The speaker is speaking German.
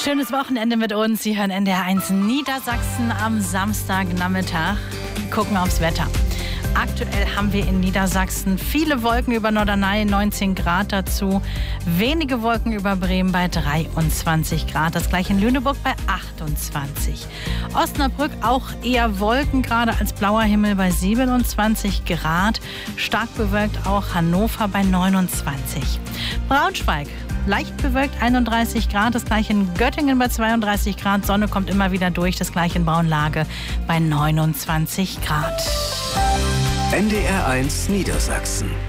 Schönes Wochenende mit uns. Sie hören NDR1 Niedersachsen am Samstagnachmittag. Gucken aufs Wetter. Aktuell haben wir in Niedersachsen viele Wolken über Norderney, 19 Grad dazu. Wenige Wolken über Bremen bei 23 Grad. Das gleiche in Lüneburg bei 28. Osnabrück auch eher Wolken, gerade als blauer Himmel bei 27 Grad. Stark bewölkt auch Hannover bei 29. Braunschweig leicht bewölkt 31 Grad, das gleiche in Göttingen bei 32 Grad. Sonne kommt immer wieder durch, das gleiche in Braunlage bei 29 Grad. NDR1 Niedersachsen.